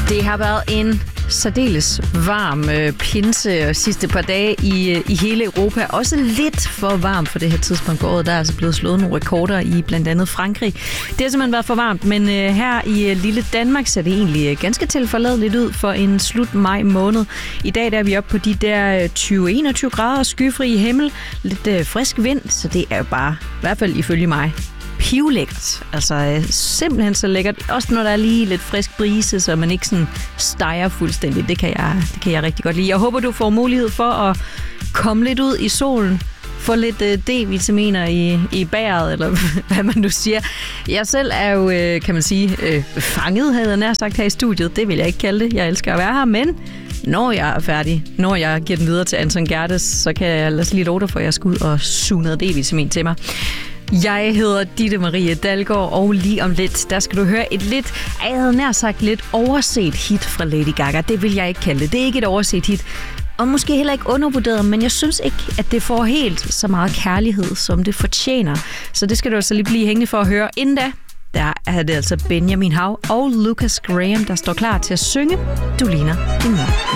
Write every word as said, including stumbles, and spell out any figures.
Det har været en særdeles varm øh, pinse sidste par dage i, øh, i hele Europa. Også lidt for varmt for det her tidspunkt på året. Der er altså blevet slået nogle rekorder i blandt andet Frankrig. Det har simpelthen været for varmt, men øh, her i øh, lille Danmark ser det egentlig øh, ganske tilforladeligt ud for en slut maj måned. I dag der er vi oppe på de der tyve til enogtyve grader, skyfri himmel, lidt øh, frisk vind, så det er jo bare, i hvert fald ifølge mig, pivlækkert. Altså øh, simpelthen så lækkert. Også når der er lige lidt frisk brise, så man ikke sådan steger fuldstændig. Det kan jeg, det kan jeg rigtig godt lide. Jeg håber, du får mulighed for at komme lidt ud i solen. Få lidt øh, D-vitaminer i, i bæret, eller hvad man nu siger. Jeg selv er jo, øh, kan man sige, øh, fanget, havde jeg nær sagt her i studiet. Det vil jeg ikke kalde det. Jeg elsker at være her, men når jeg er færdig, når jeg giver den videre til Anton Gerdes, så kan jeg lade lige love dig for, at jeg skal ud og suge noget D-vitamin til mig. Jeg hedder Ditte Marie Dalgaard, og lige om lidt, der skal du høre et lidt, jeg havde nær sagt lidt overset hit fra Lady Gaga. Det vil jeg ikke kalde det. Det er ikke et overset hit. Og måske heller ikke undervurderet, men jeg synes ikke, at det får helt så meget kærlighed, som det fortjener. Så det skal du altså lige blive hængende for at høre. Inden da, der er det altså Benjamin Hav og Lucas Graham, der står klar til at synge Du ligner din mor.